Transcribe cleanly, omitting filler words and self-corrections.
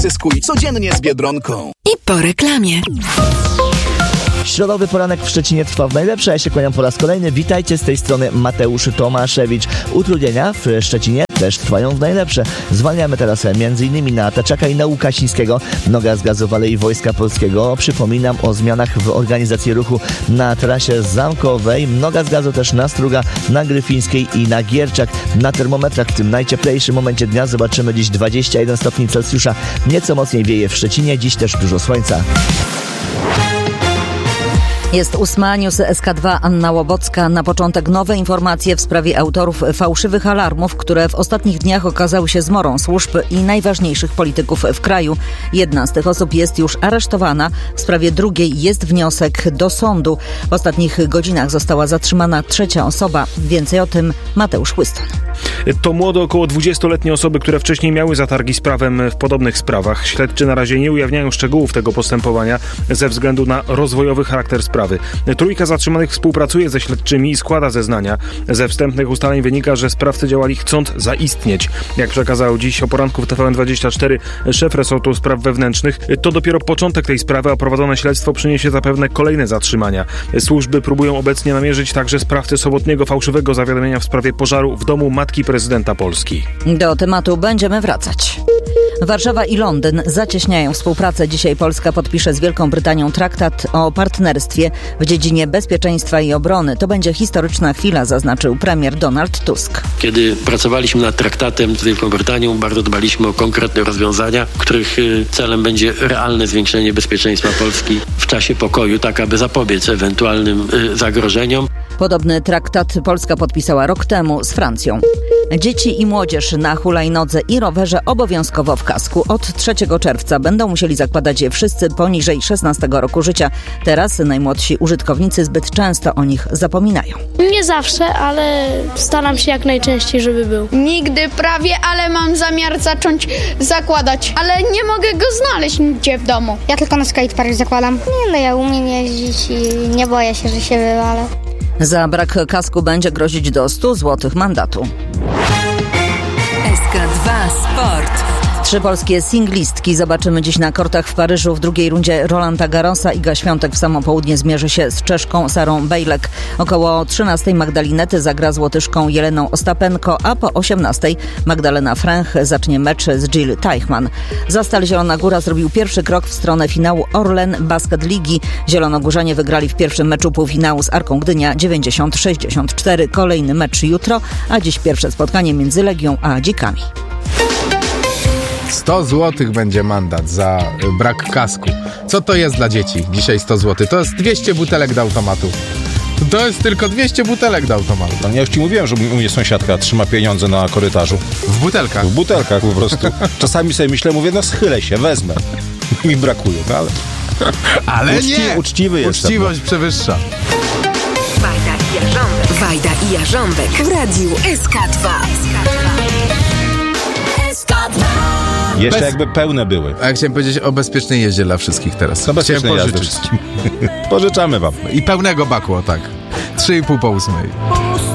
Zyskuj codziennie z Biedronką. I po reklamie. Środowy poranek w Szczecinie trwa w najlepsze. Ja się kłaniam po raz kolejny. Witajcie, z tej strony Mateusz Tomaszewicz. Utrudnienia w Szczecinie też trwają w najlepsze. Zwalniamy teraz m.in. na Taczaka i na Łukasińskiego. Noga z gazu w Alei Wojska Polskiego. Przypominam o zmianach w organizacji ruchu na trasie zamkowej. Noga z gazu też na Struga, na Gryfińskiej i na Gierczak. Na termometrach w tym najcieplejszym momencie dnia zobaczymy dziś 21 stopni Celsjusza. Nieco mocniej wieje w Szczecinie. Dziś też dużo słońca. Jest 8, news SK2, Anna Łobocka. Na początek nowe informacje w sprawie autorów fałszywych alarmów, które w ostatnich dniach okazały się zmorą służb i najważniejszych polityków w kraju. Jedna z tych osób jest już aresztowana. W sprawie drugiej jest wniosek do sądu. W ostatnich godzinach została zatrzymana trzecia osoba. Więcej o tym Mateusz Chłyston. To młode, około 20-letnie osoby, które wcześniej miały zatargi z prawem w podobnych sprawach. Śledczy na razie nie ujawniają szczegółów tego postępowania ze względu na rozwojowy charakter sprawy. Trójka zatrzymanych współpracuje ze śledczymi i składa zeznania. Ze wstępnych ustaleń wynika, że sprawcy działali chcąc zaistnieć. Jak przekazał dziś o poranku w TVN24 szef resortu spraw wewnętrznych, to dopiero początek tej sprawy, a prowadzone śledztwo przyniesie zapewne kolejne zatrzymania. Służby próbują obecnie namierzyć także sprawcę sobotniego fałszywego zawiadomienia w sprawie pożaru w domu matki prezydenta Polski. Do tematu będziemy wracać. Warszawa i Londyn zacieśniają współpracę. Dzisiaj Polska podpisze z Wielką Brytanią traktat o partnerstwie w dziedzinie bezpieczeństwa i obrony. To będzie historyczna chwila, zaznaczył premier Donald Tusk. Kiedy pracowaliśmy nad traktatem z Wielką Brytanią, bardzo dbaliśmy o konkretne rozwiązania, których celem będzie realne zwiększenie bezpieczeństwa Polski w czasie pokoju, tak aby zapobiec ewentualnym zagrożeniom. Podobny traktat Polska podpisała rok temu z Francją. Dzieci i młodzież na hulajnodze i rowerze obowiązkowo w kasku. Od 3 czerwca będą musieli zakładać je wszyscy poniżej 16 roku życia. Teraz najmłodsi użytkownicy zbyt często o nich zapominają. Nie zawsze, ale staram się jak najczęściej, żeby był. Nigdy prawie, ale mam zamiar zacząć zakładać. Ale nie mogę go znaleźć nigdzie w domu. Ja tylko na skatepark zakładam. Ja umiem jeździć i nie boję się, że się wywalę. Za brak kasku będzie grozić do 100 zł mandatu. SK2 Sport. 3 polskie singlistki zobaczymy dziś na kortach w Paryżu. W drugiej rundzie Rolanda Garrosa. Iga Świątek w samo południe zmierzy się z Czeszką Sarą Bejlek. Około 13 Magdalinety zagra z Łotyszką Jeleną Ostapenko, a po 18 Magdalena Fręch zacznie mecz z Jill Teichmann. Zastal Zielona Góra zrobił pierwszy krok w stronę finału Orlen Basket Ligi. Zielonogórzanie wygrali w pierwszym meczu półfinału z Arką Gdynia 90-64. Kolejny mecz jutro, a dziś pierwsze spotkanie między Legią a Dzikami. 100 zł będzie mandat za brak kasku. Co to jest dla dzieci? Dzisiaj 100 zł. To jest 200 butelek do automatu. To jest tylko 200 butelek do automatu. No, ja już ci mówiłem, że u mnie sąsiadka trzyma pieniądze na korytarzu. W butelkach? W butelkach po prostu. Czasami sobie myślę, mówię, no schylę się, wezmę. Mi brakuje, no ale... Ale nie! Uczciwy jestem. Uczciwość przewyższa. Wajda i Jarząbek w radiu SK2. Jeszcze jakby pełne były. A ja chciałem powiedzieć o bezpiecznej jeździe dla wszystkich teraz. To bezpiecznej jazdy wszystkim. Pożyczamy wam. I pełnego baku, tak. 3,5 po 8.